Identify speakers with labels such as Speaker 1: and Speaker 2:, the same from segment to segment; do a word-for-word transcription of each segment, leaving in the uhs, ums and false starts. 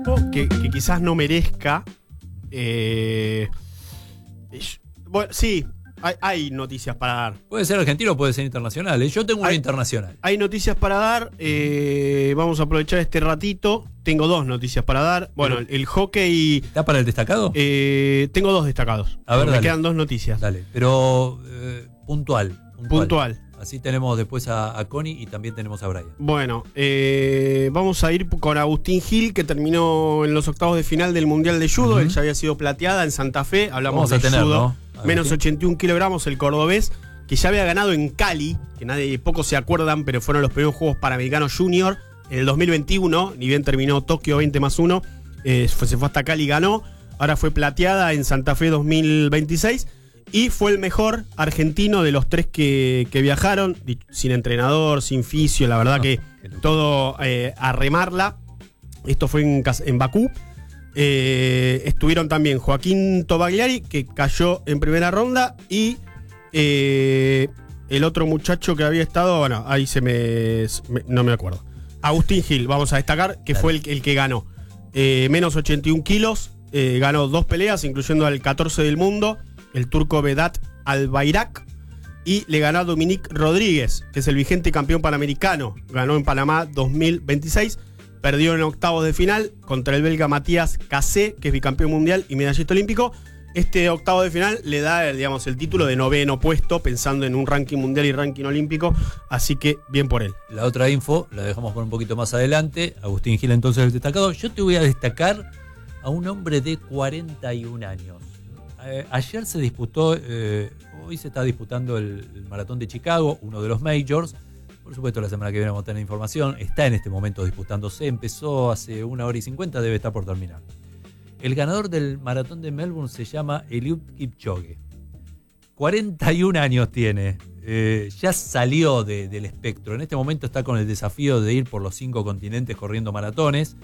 Speaker 1: equipo que, que quizás no merezca. Eh, bueno, sí, hay, hay noticias para dar.
Speaker 2: Puede ser argentino o puede ser internacional. ¿eh? Yo tengo una
Speaker 1: Hay-
Speaker 2: internacional.
Speaker 1: Hay noticias para dar. Eh, vamos a aprovechar este ratito. Tengo dos noticias para dar. Bueno, el, el hockey.
Speaker 2: ¿Está para el destacado?
Speaker 1: Eh, tengo dos destacados.
Speaker 2: A ver,
Speaker 1: Me
Speaker 2: dale.
Speaker 1: quedan dos noticias.
Speaker 2: Dale, pero eh, puntual, puntual.
Speaker 1: Puntual.
Speaker 2: Así tenemos después a, a Connie y también tenemos a Brian.
Speaker 1: Bueno, eh, vamos a ir con Agustín Gil, que terminó en los octavos de final del Mundial de Judo.
Speaker 2: Uh-huh.
Speaker 1: Él ya había sido plateada en Santa Fe. Hablamos
Speaker 2: Vamos a
Speaker 1: de
Speaker 2: tener,
Speaker 1: judo.
Speaker 2: ¿no?
Speaker 1: Menos
Speaker 2: Agustín.
Speaker 1: ochenta y un kilogramos, el cordobés, que ya había ganado en Cali, que nadie, pocos se acuerdan, pero fueron los primeros Juegos Panamericanos Junior en el dos mil veintiuno. Ni bien terminó Tokio veinte más uno, eh, fue, se fue hasta Cali y ganó. Ahora fue plateada en Santa Fe dos mil veintiséis. Y fue el mejor argentino de los tres que, que viajaron, sin entrenador, sin fisio, la verdad
Speaker 2: Ah,
Speaker 1: que
Speaker 2: qué loco.
Speaker 1: todo eh, a remarla. Esto fue en, Cas- en Bakú. Eh, estuvieron también Joaquín Tobagliari, que cayó en primera ronda, y eh, el otro muchacho que había estado, bueno, ahí se me, me- no me acuerdo. Agustín Gil, vamos a destacar, que
Speaker 2: Dale.
Speaker 1: fue el, el que ganó. Eh, menos ochenta y un kilos, eh, ganó dos peleas, incluyendo al catorce del mundo, el turco Vedat Albayrak, y le ganó a Dominique Rodríguez, que es el vigente campeón panamericano. Ganó en Panamá dos mil veintiséis, perdió en octavos de final contra el belga Matías Cassé, que es bicampeón mundial y medallista olímpico. Este octavo de final le da, digamos, el título de noveno puesto, pensando en un ranking mundial y ranking olímpico, así que bien por él.
Speaker 2: La otra info la dejamos por un poquito más adelante. Agustín Gil, entonces, el destacado. Yo te voy a destacar a un hombre de cuarenta y un años. Eh, ayer se disputó, eh, hoy se está disputando el, el Maratón de Chicago, uno de los majors. Por supuesto, la semana que viene vamos a tener información. Está en este momento disputándose. Empezó hace una hora y cincuenta, debe estar por terminar. El ganador del Maratón de Melbourne se llama Eliud Kipchoge. cuarenta y un años tiene. Eh, ya salió de, del espectro. En este momento está con el desafío de ir por los cinco continentes corriendo maratones.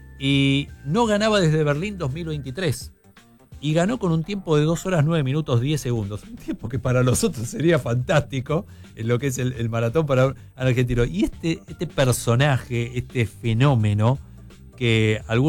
Speaker 2: Y no ganaba desde Berlín dos mil veintitrés. Y ganó con un tiempo de dos horas nueve minutos diez segundos. Un tiempo que para nosotros sería fantástico en lo que es el, el maratón para un argentino. Y este, este personaje, este fenómeno que algunos